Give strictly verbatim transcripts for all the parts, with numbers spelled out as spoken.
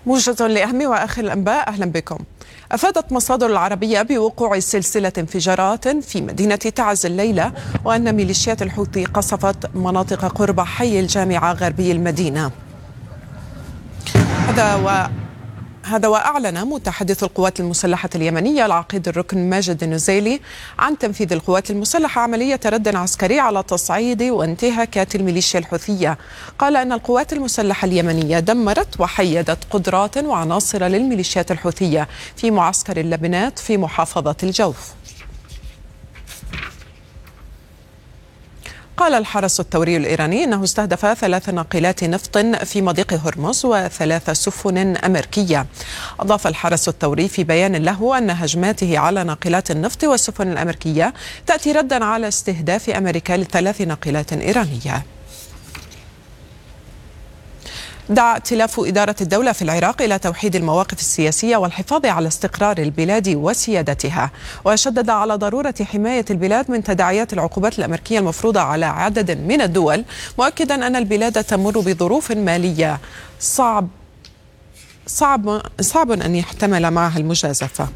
موجة لأهم وآخر الأنباء، أهلا بكم. أفادت مصادر العربية بوقوع سلسلة انفجارات في مدينة تعز الليلة، وأن ميليشيات الحوثي قصفت مناطق قرب حي الجامعة غربي المدينة. هذا و هذا وأعلن متحدث القوات المسلحة اليمنية العقيد الركن ماجد النزيلي عن تنفيذ القوات المسلحة عملية رد عسكري على تصعيد وانتهاكات الميليشيا الحوثية. قال أن القوات المسلحة اليمنية دمرت وحيدت قدرات وعناصر للميليشيات الحوثية في معسكر اللبنات في محافظة الجوف. قال الحرس الثوري الإيراني أنه استهدف ثلاث ناقلات نفط في مضيق هرمز وثلاث سفن أمريكية. أضاف الحرس الثوري في بيان له أن هجماته على ناقلات النفط والسفن الأمريكية تأتي ردا على استهداف أمريكا لثلاث ناقلات إيرانية. دعا ائتلاف إدارة الدولة في العراق إلى توحيد المواقف السياسية والحفاظ على استقرار البلاد وسيادتها، وشدد على ضرورة حماية البلاد من تداعيات العقوبات الأمريكية المفروضة على عدد من الدول، مؤكدا أن البلاد تمر بظروف مالية صعب صعب صعب أن يحتمل معها المجازفة.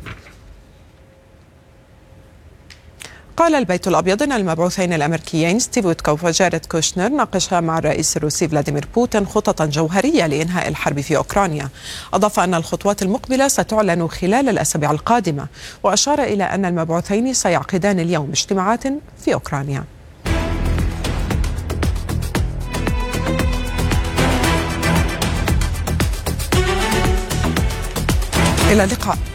قال البيت الأبيض أن المبعوثين الأمريكيين ستيف ويتكوف وجاريد كوشنر ناقشا مع الرئيس الروسي فلاديمير بوتين خططا جوهرية لإنهاء الحرب في أوكرانيا. أضاف أن الخطوات المقبلة ستعلن خلال الأسابيع القادمة، وأشار إلى أن المبعوثين سيعقدان اليوم اجتماعات في أوكرانيا. إلى اللقاء.